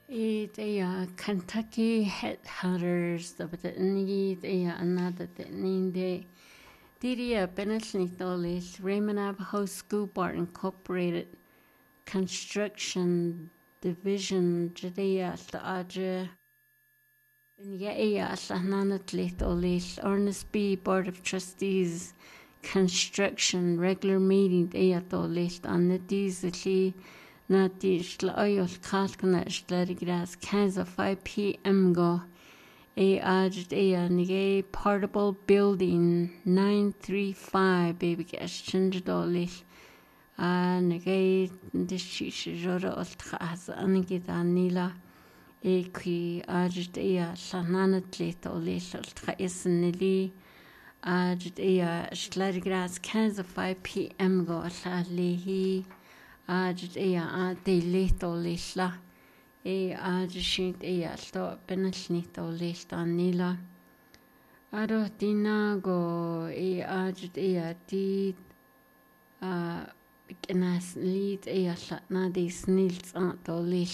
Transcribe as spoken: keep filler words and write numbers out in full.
It a Kentucky Headhunters the Batini a another Ninde Didia Benetnitolis Raymond Navajo School Bar Incorporated Construction Division Judea Aja Yea Sahnanatlitolis Ernest B. Board of Trustees Construction Regular Meeting Eatolis on the Diesel na dis la oil kalkna shlerigas kinds of five p m go a ajt a nige portable building nine three five baby exchange dollars a nige dischish jora oltkhas anige danila e qui ajt a sanana tleto lesoltkha isnili ajt a shlerigas kinds of five p m go la lehi Ajit ea a de lito lisla e ajit ea sto penalnito lista nila aro dinago e ajit ea di a knas lit ea na de snils a to